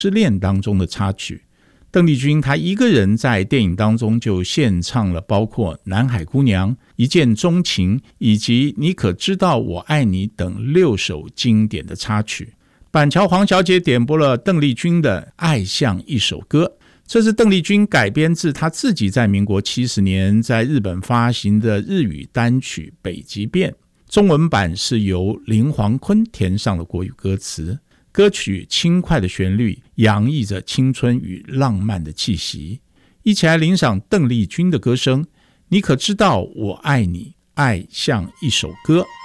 失恋当中的插曲。邓丽君她一个人在电影当中就献唱了包括南海姑娘、一见钟情以及你可知道我爱你等6首经典的插曲。板桥黄小姐点播了邓丽君的爱像一首歌，这是邓丽君改编自她自己在民国70年在日本发行的日语单曲《北极变》，中文版是由林煌坤填上了国语歌词。歌曲轻快的旋律洋溢着青春与浪漫的气息，一起来欣赏邓丽君的歌声。你可知道我爱你，爱像一首歌。